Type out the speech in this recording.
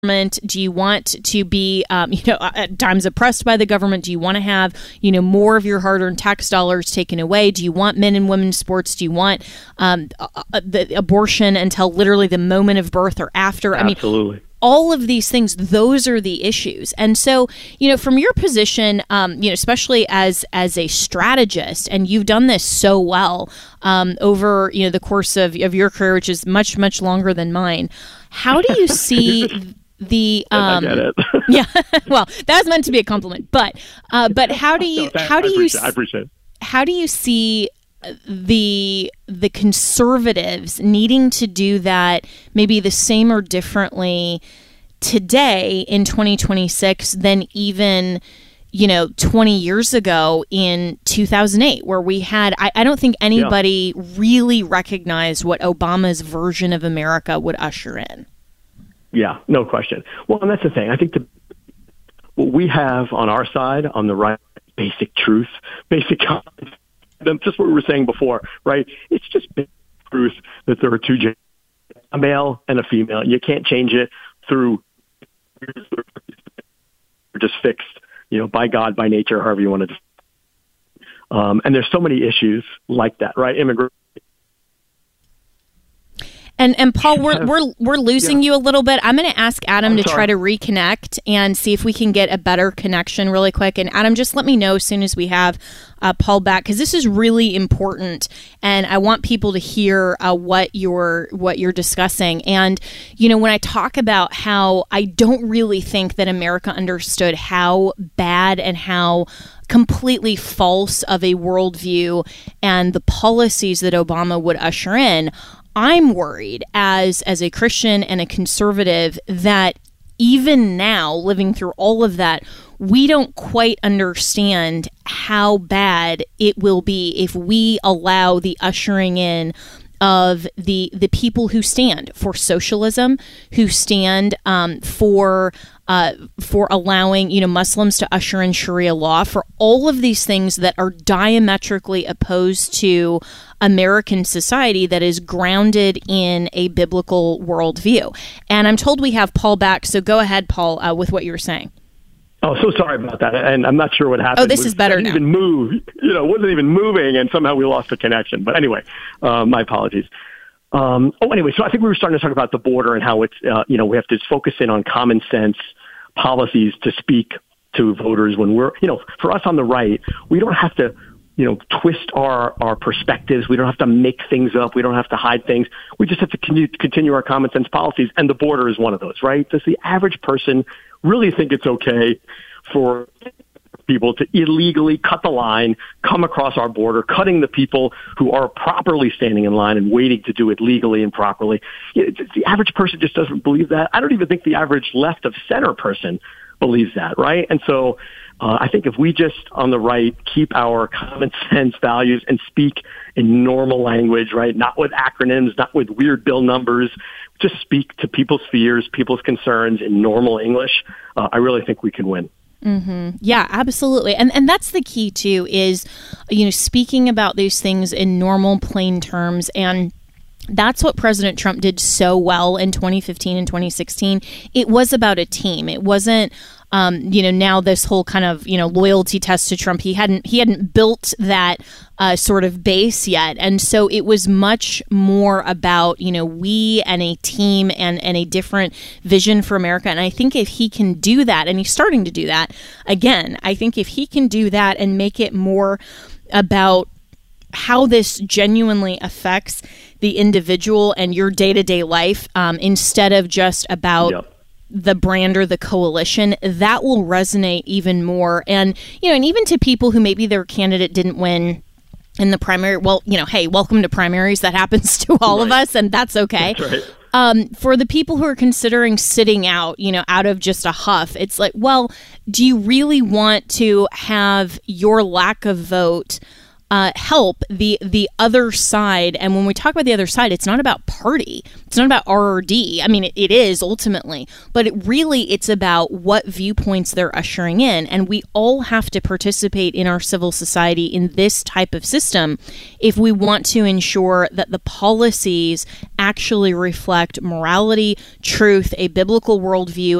government? Do you want to be, at times oppressed by the government? Do you want to have, more of your hard-earned tax dollars taken away? Do you want men and women's sports? Do you want the abortion until literally the moment of birth or after? Absolutely. All of these things, those are the issues. And so, from your position, especially as a strategist, and you've done this so well over, the course of your career, which is much, much longer than mine. How do you see the I get it. Yeah, well, that was meant to be a compliment, but how do you I appreciate it. How do you see the conservatives needing to do that maybe the same or differently today in 2026 than even 20 years ago in 2008, where we had I don't think anybody really recognized what Obama's version of America would usher in. Yeah, no question. Well, and that's the thing. I think what we have on our side, on the right, basic truth, basic common, just what we were saying before, right? It's just basic truth that there are two genders, a male and a female. You can't change it through just fixed, by God, by nature, however you want to. And there's so many issues like that, right? Immigration. And Paul, we're losing you a little bit. I'm going to ask Adam to try to reconnect and see if we can get a better connection really quick. And Adam, just let me know as soon as we have Paul back, because this is really important, and I want people to hear what you're discussing. And when I talk about how I don't really think that America understood how bad and how completely false of a worldview and the policies that Obama would usher in, I'm worried as a Christian and a conservative that even now, living through all of that, we don't quite understand how bad it will be if we allow the ushering in of the people who stand for socialism, who stand for allowing Muslims to usher in Sharia law, for all of these things that are diametrically opposed to American society that is grounded in a biblical worldview. And I'm told we have Paul back, so go ahead, Paul, with what you were saying. Oh, so sorry about that. And I'm not sure what happened. Oh, this is better now. It didn't even move. Wasn't even moving, and somehow we lost the connection. But anyway, my apologies. Anyway, so I think we were starting to talk about the border and how it's, we have to focus in on common sense policies to speak to voters when we're, for us on the right, we don't have to, twist our perspectives. We don't have to make things up. We don't have to hide things. We just have to continue our common sense policies. And the border is one of those, right? Does the average person really think it's okay for people to illegally cut the line, come across our border, cutting the people who are properly standing in line and waiting to do it legally and properly? The average person just doesn't believe that. I don't even think the average left of center person believes that, right? And so I think if we just, on the right, keep our common sense values and speak in normal language, right, not with acronyms, not with weird bill numbers, just speak to people's fears, people's concerns in normal English, I really think we can win. Mm-hmm. Yeah, absolutely. And that's the key, too, is, speaking about these things in normal, plain terms. And that's what President Trump did so well in 2015 and 2016. It was about a team. It wasn't, now this whole kind of, loyalty test to Trump. He hadn't built that sort of base yet. And so it was much more about, we and a team and a different vision for America. And I think if he can do that, and he's starting to do that, again, I think if he can do that and make it more about how this genuinely affects the individual and your day-to-day life, instead of just about the brand or the coalition, that will resonate even more. And, and even to people who maybe their candidate didn't win in the primary, well, hey, welcome to primaries. That happens to all of us, and that's okay. That's right. For the people who are considering sitting out, out of just a huff, it's like, well, do you really want to have your lack of vote help the other side. And when we talk about the other side, it's not about party. It's not about R or D. I mean, it is ultimately, but it's about what viewpoints they're ushering in. And we all have to participate in our civil society in this type of system if we want to ensure that the policies actually reflect morality, truth, a biblical worldview,